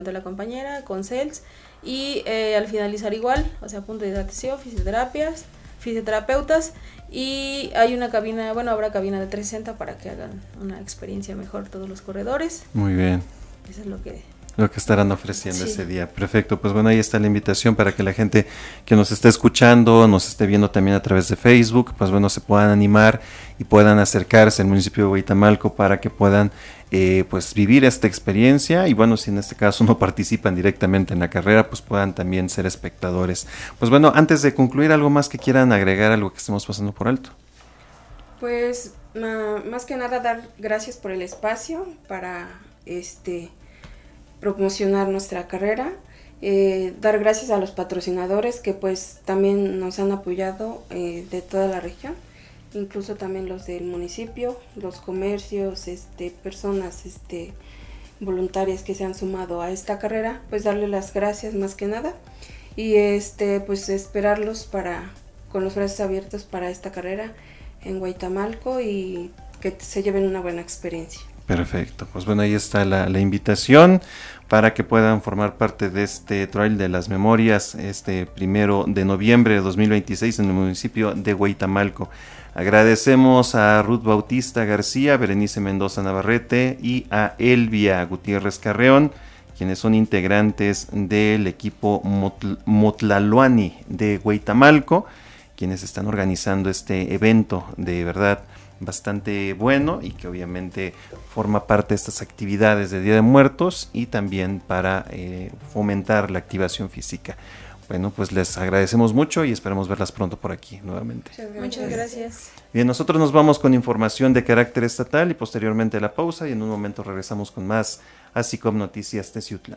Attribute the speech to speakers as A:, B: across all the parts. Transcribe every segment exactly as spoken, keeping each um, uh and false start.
A: de la compañera, con C E L S, y eh, al finalizar igual, o sea, punto de hidratación, fisioterapias, fisioterapeutas, y hay una cabina, bueno, habrá cabina de trescientos sesenta para que hagan una experiencia mejor todos los corredores.
B: Muy bien.
A: Eso es lo que...
B: Lo que estarán ofreciendo
A: sí.
B: ese día. Perfecto, pues bueno, ahí está la invitación para que la gente que nos esté escuchando, nos esté viendo también a través de Facebook, pues bueno, se puedan animar y puedan acercarse al municipio de Hueytamalco para que puedan eh, pues vivir esta experiencia, y bueno, si en este caso no participan directamente en la carrera, pues puedan también ser espectadores. Pues bueno, antes de concluir, ¿algo más que quieran agregar, algo que estemos pasando por alto?
C: Pues ma, más que nada dar gracias por el espacio para este promocionar nuestra carrera, eh, dar gracias a los patrocinadores que pues también nos han apoyado eh, de toda la región, incluso también los del municipio, los comercios, este, personas este, voluntarias que se han sumado a esta carrera, pues darle las gracias más que nada, y este pues esperarlos para con los brazos abiertos para esta carrera en Hueytamalco y que se lleven una buena experiencia.
B: Perfecto, pues bueno, ahí está la, la invitación para que puedan formar parte de este Trail de las Memorias este primero de noviembre de dos mil veintiséis en el municipio de Hueytamalco. Agradecemos a Ruth Bautista García, Berenice Mendoza Navarrete y a Elvia Gutiérrez Carreón, quienes son integrantes del equipo Motl- Motlaloani de Hueytamalco, quienes están organizando este evento de verdad bastante bueno y que obviamente forma parte de estas actividades de Día de Muertos y también para eh, fomentar la activación física. Bueno, pues les agradecemos mucho y esperamos verlas pronto por aquí nuevamente.
A: Muchas gracias. Muchas gracias.
B: Bien, nosotros nos vamos con información de carácter estatal y posteriormente la pausa, y en un momento regresamos con más a SICOM Noticias Teciutlán.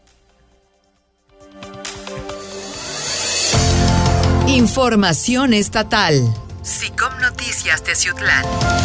D: Información estatal. SICOM Noticias Teciutlán.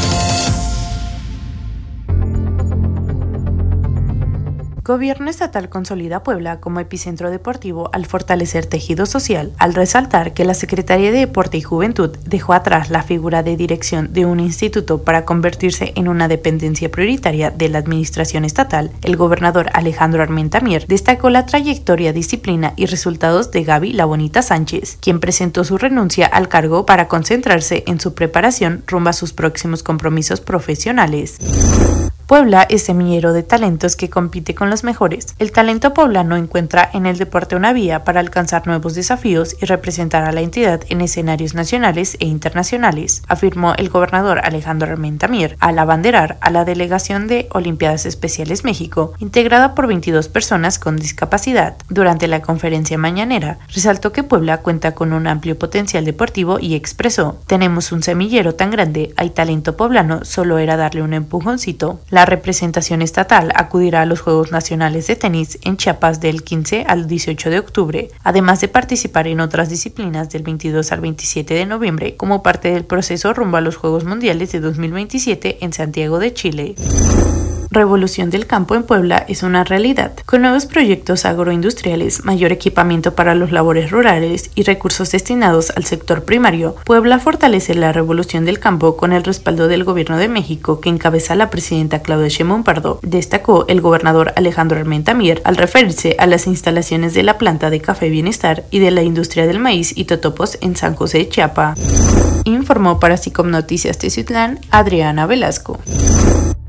E: Gobierno estatal consolida Puebla como epicentro deportivo al fortalecer tejido social, al resaltar que la Secretaría de Deporte y Juventud dejó atrás la figura de dirección de un instituto para convertirse en una dependencia prioritaria de la administración estatal. El gobernador Alejandro Armenta Mier destacó la trayectoria, disciplina y resultados de Gaby La Bonita Sánchez, quien presentó su renuncia al cargo para concentrarse en su preparación rumbo a sus próximos compromisos profesionales. Puebla es semillero de talentos que compite con los mejores. El talento poblano encuentra en el deporte una vía para alcanzar nuevos desafíos y representar a la entidad en escenarios nacionales e internacionales, afirmó el gobernador Alejandro Armenta Mier al abanderar a la delegación de Olimpiadas Especiales México, integrada por veintidós personas con discapacidad. Durante la conferencia mañanera, resaltó que Puebla cuenta con un amplio potencial deportivo y expresó: "Tenemos un semillero tan grande, hay talento poblano, solo era darle un empujoncito". La representación estatal acudirá a los Juegos Nacionales de Tenis en Chiapas del quince al dieciocho de octubre, además de participar en otras disciplinas del veintidós al veintisiete de noviembre como parte del proceso rumbo a los Juegos Mundiales de dos mil veintisiete en Santiago de Chile. Revolución del campo en Puebla es una realidad. Con nuevos proyectos agroindustriales, mayor equipamiento para los labores rurales y recursos destinados al sector primario, Puebla fortalece la revolución del campo con el respaldo del Gobierno de México que encabeza la presidenta Claudia Sheinbaum Pardo, destacó el gobernador Alejandro Armenta Mier al referirse a las instalaciones de la planta de Café Bienestar y de la industria del maíz y totopos en San José de Chiapa. Informó para SICOM Noticias Teciutlán Adriana Velasco.